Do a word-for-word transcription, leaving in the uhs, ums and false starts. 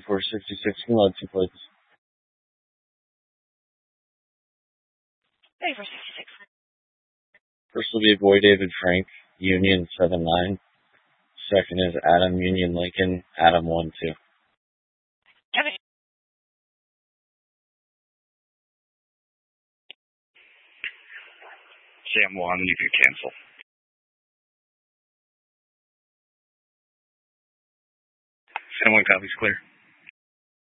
four sixty-six, can load two plates. thirty-four sixty-six. First will be Boy David Frank, Union seven nine. Second is Adam Union Lincoln, Adam one two. Kevin. Sam one, you can cancel. Sam one copies clear.